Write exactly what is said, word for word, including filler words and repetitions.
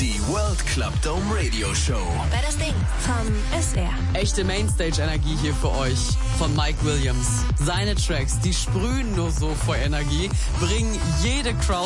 Die World Club Dome Radio Show. Wer das Ding vom S R. Echte Mainstage-Energie hier für euch von Mike Williams. Seine Tracks, die sprühen nur so vor Energie, bringen jede Crowd